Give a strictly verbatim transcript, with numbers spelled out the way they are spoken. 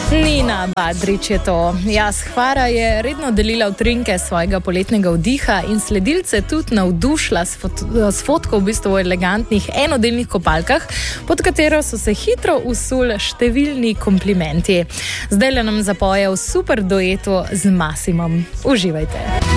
Nina Badrič je to. Jaz Hvara je redno delila utrinke svojega poletnega vdiha in sledilce tudi navdušila s, fot s fotko v bistvu v elegantnih enodelnih kopalkah, pod katero so se hitro usuli številni komplimenti. Zdaj le nam zapoje v super duetu z Masimom. Uživajte!